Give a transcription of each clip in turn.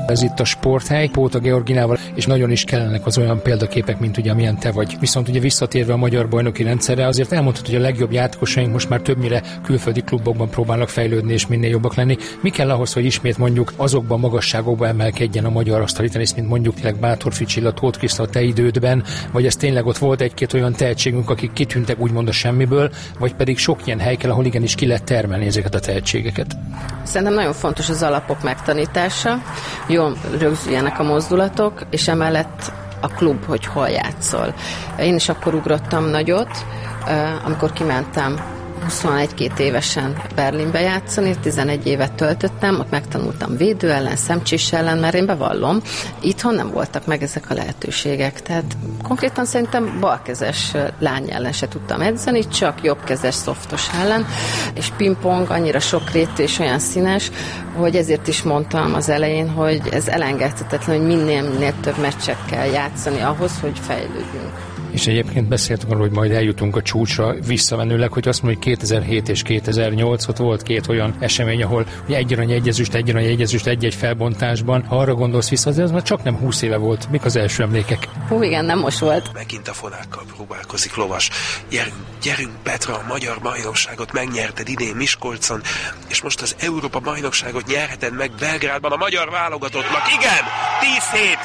Ez itt a Sporthely, Póta Georginával, és nagyon is kellenek az olyan példaképek, mint ugye amilyen te vagy. Viszont ugye visszatérve a magyar bajnoki rendszerre, azért elmondhatod, hogy a legjobb játékosaink most már többnyire külföldi klubokban próbálnak fejlődni és minél jobbak lenni. Mi kell ahhoz, hogy ismét mondjuk azokban a magasságokba emelkedjen a magyar asztali tenisz, mint mondjuk tényleg Bátorfi Csilla, Tóth Krisztina a te idődben, vagy ez tényleg ott volt egy-két olyan tehetségünk, akik kitűntek úgymond a semmiből, vagy pedig sok ilyen hely kell, ahol igenis ki lehet termelni ezeket a tehetségeket? Szerintem nagyon fontos az alapok megtanítása, jól rögzüljenek a mozdulatok, és emellett a klub, hogy hol játszol. Én is akkor ugrottam nagyot, amikor kimentem 21-2 évesen Berlinbe játszani, 11 évet töltöttem, ott megtanultam védő ellen, szemcsés ellen, mert én bevallom, itthon nem voltak meg ezek a lehetőségek. Tehát konkrétan szerintem balkezes lány ellen se tudtam edzeni, csak jobbkezes szoftos ellen, és pingpong annyira sokrétű és olyan színes, hogy ezért is mondtam az elején, hogy ez elengedhetetlen, hogy minél több meccset kell játszani ahhoz, hogy fejlődjünk. És egyébként beszéltünk arról, hogy majd eljutunk a csúcsra visszamenőleg, hogy azt mondjuk, hogy 2007 és 2008 ott volt két olyan esemény, ahol ugye egy arany egyezüst egy-egy felbontásban. Ha arra gondolsz vissza, az már csak nem 20 éve volt. Mik az első emlékek? Igen, nem most volt. Megint a fonákkal próbálkozik Lovas. Gyerünk Petra, a magyar bajnokságot megnyerted idén Miskolcon, és most az Európa bajnokságot nyerheted meg Belgrádban a magyar válogatottnak. Igen! 10-7!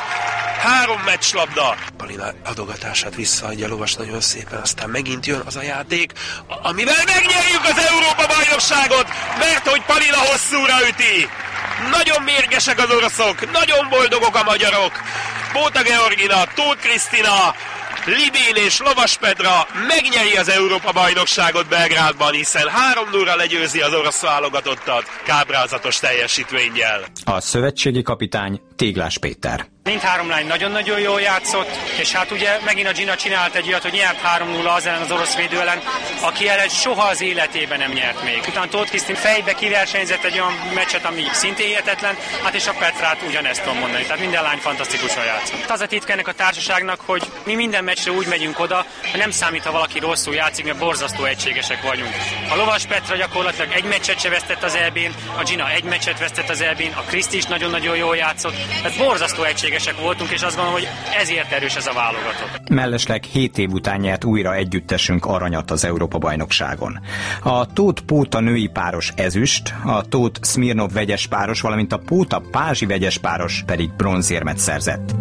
3 meccslabda! Palina adogatását visszaadja Lovas nagyon szépen, aztán megint jön az a játék, amivel megnyerjük az Európa-bajnokságot, mert hogy Palina hosszúra üti. Nagyon mérgesek az oroszok, nagyon boldogok a magyarok. Póta Georgina, Tóth Krisztina, Libén és Lovas Petra megnyeri az Európa-bajnokságot Belgrádban, hiszen 3-0-ra legyőzi az orosz válogatottat káprázatos teljesítménnyel. A szövetségi kapitány Téglás Péter. Mindhárom lány nagyon-nagyon jól játszott, és hát ugye megint a Gina csinált egy olyat, hogy nyert 3-0 az ellen, az orosz védő ellen, aki ellen soha az életében nem nyert még. Utána Tóth Krisztin fejbe kiversenyzett egy olyan meccset, ami szintén hihetetlen, hát és a Petrát ugyanezt tudom mondani, tehát minden lány fantasztikusan játszott. Az a titka ennek a társaságnak, hogy mi minden meccsre úgy megyünk oda, hogy nem számít, ha valaki rosszul játszik, mert borzasztó egységesek vagyunk. A Lovas Petra gyakorlatilag egy meccset se vesztett az EB-n, a Gina egy meccset vesztett az EB-n, a Kriszti is nagyon-nagyon jól játszott, tehát borzasztó egységesek voltunk, és azt gondolom, hogy ezért erős ez a válogatott. Mellesleg 7 év után nyert újra együttesünk aranyat az Európa-bajnokságon. A Tóth-Póta női páros ezüst, a Tóth-Szmirnov vegyes páros, valamint a Póta-Pázsi vegyes páros pedig bronzérmet szerzett.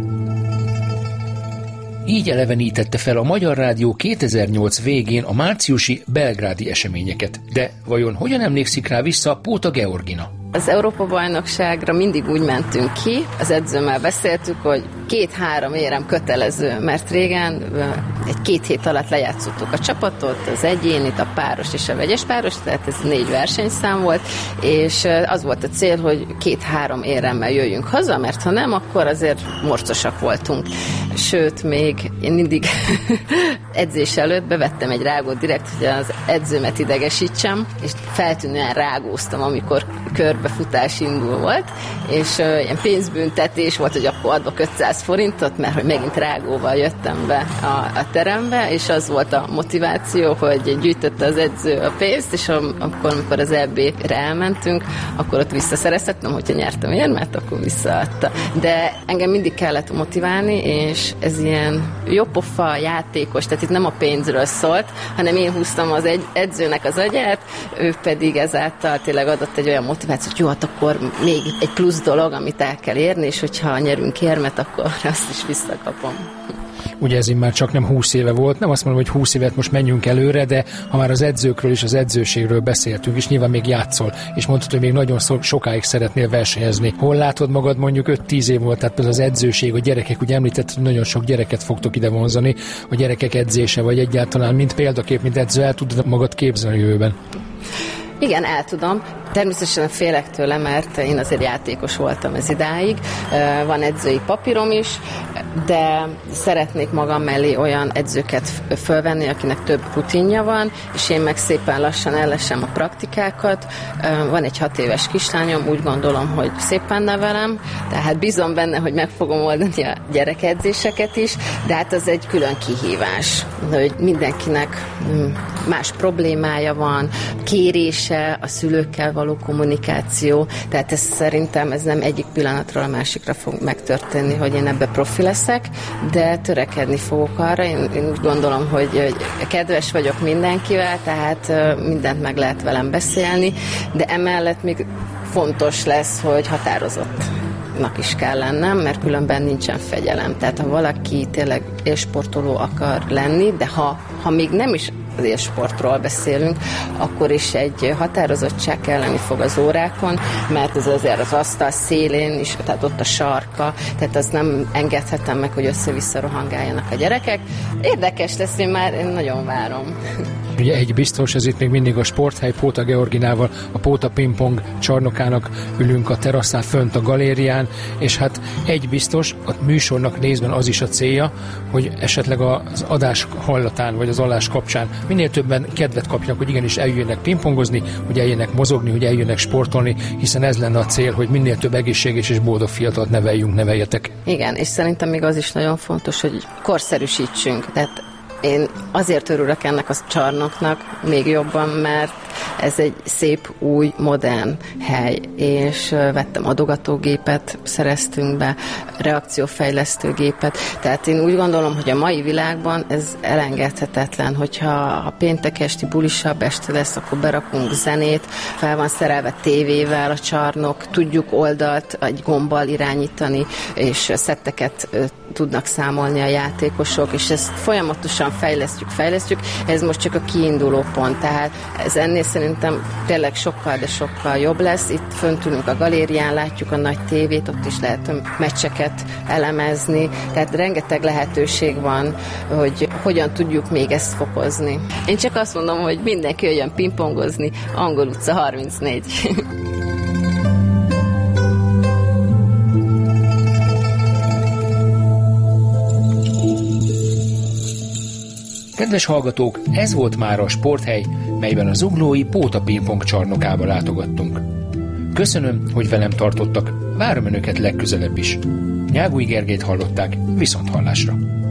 Így elevenítette fel a Magyar Rádió 2008 végén a márciusi belgrádi eseményeket. De vajon hogyan emlékszik rá vissza Póta Georgina? Az Európa-bajnokságra mindig úgy mentünk ki, az edzőmmel beszéltük, hogy 2-3 érem kötelező, mert régen egy 2 hét alatt lejátszottuk a csapatot, az egyénit, a páros és a vegyes páros, tehát ez 4 versenyszám volt, és az volt a cél, hogy 2-3 éremmel jöjjünk haza, mert ha nem, akkor azért morcosak voltunk. Sőt, még én mindig edzés előtt bevettem egy rágót direkt, hogy az edzőmet idegesítsem, és feltűnően rágóztam, amikor körbefutás indul volt, és ilyen pénzbüntetés volt, hogy akkor adok 500 forintot, mert hogy megint rágóval jöttem be a terembe, és az volt a motiváció, hogy gyűjtötte az edző a pénzt, és akkor, amikor az EB-re elmentünk, akkor ott visszaszereztettem, hogyha nyertem érmet, akkor visszaadta. De engem mindig kellett motiválni, és ez ilyen jópofa, játékos, tehát itt nem a pénzről szólt, hanem én húztam az edzőnek az agyát, ő pedig ezáltal tényleg adott egy olyan motivációt, hogy jó, hát akkor még egy plusz dolog, amit el kell érni, és hogyha nyerünk érmet, akkor azt is visszakapom. Ugye ez már csak nem 20 éve volt, nem azt mondom, hogy 20 évet most menjünk előre, de ha már az edzőkről és az edzőségről beszéltünk, és nyilván még játszol, és mondtad, hogy még nagyon sokáig szeretnél versenyezni. Hol látod magad mondjuk 5-10 év volt, tehát például az edzőség, a gyerekek, ugye említetted, hogy nagyon sok gyereket fogtok ide vonzani, a gyerekek edzése, vagy egyáltalán mint példakép, mint edző, el tudod magad képzelni a jövőben? Igen, el tudom. Természetesen félek tőle, mert én azért játékos voltam ez idáig. Van edzői papírom is, de szeretnék magam mellé olyan edzőket fölvenni, akinek több rutinja van, és én meg szépen lassan ellesem a praktikákat. Van egy 6 éves kislányom, úgy gondolom, hogy szépen nevelem, tehát bízom benne, hogy meg fogom oldani a gyerekedzéseket is, de hát az egy külön kihívás, hogy mindenkinek más problémája van, kérése, a szülőkkel való kommunikáció, tehát ez szerintem ez nem egyik pillanatról a másikra fog megtörténni, hogy én ebbe profi leszek, de törekedni fogok arra. Én úgy gondolom, hogy kedves vagyok mindenkivel, tehát mindent meg lehet velem beszélni, de emellett még fontos lesz, hogy határozottnak is kell lennem, mert különben nincsen fegyelem. Tehát ha valaki tényleg élsportoló akar lenni, de ha még nem is az élsportról beszélünk, akkor is egy határozottság kelleni fog az órákon, mert ez azért az asztal szélén is, tehát ott a sarka, tehát az nem engedhetem meg, hogy össze-vissza rohangáljanak a gyerekek. Érdekes lesz, én nagyon várom. Ugye egy biztos, ez itt még mindig a sporthely Póta Georginával, a Póta Pingpong csarnokának ülünk a teraszán, fönt a galérián, és hát egy biztos, a műsornak nézben az is a célja, hogy esetleg az adás hallatán, vagy az alás kapcsán minél többen kedvet kapjanak, hogy igenis eljöjjenek pingpongozni, hogy eljöjjenek mozogni, hogy eljöjjenek sportolni, hiszen ez lenne a cél, hogy minél több egészséges és boldog fiatalt neveljetek. Igen, és szerintem még az is nagyon fontos, hogy korszerűsítsünk. Tehát én azért örülök ennek a csarnoknak még jobban, mert ez egy szép, új, modern hely, és vettem adogatógépet, szereztünk be, reakciófejlesztőgépet, tehát én úgy gondolom, hogy a mai világban ez elengedhetetlen, hogyha péntek esti bulisabb este lesz, akkor berakunk zenét, fel van szerelve tévével a csarnok, tudjuk oldalt egy gombbal irányítani, és szetteket tudnak számolni a játékosok, és ezt folyamatosan fejlesztjük, ez most csak a kiinduló pont, tehát ez ennél szerintem tényleg sokkal, de sokkal jobb lesz. Itt fönt ülünk a galérián, látjuk a nagy tévét, ott is lehet meccseket elemezni, tehát rengeteg lehetőség van, hogy hogyan tudjuk még ezt fokozni. Én csak azt mondom, hogy mindenki jöjjön pingpongozni, Angol utca 34. Kedves hallgatók, ez volt már a sporthely, melyben a zuglói Póta Pingpong csarnokába látogattunk. Köszönöm, hogy velem tartottak, várom önöket legközelebb is. Nyágúj Gergelyt hallották, viszonthallásra!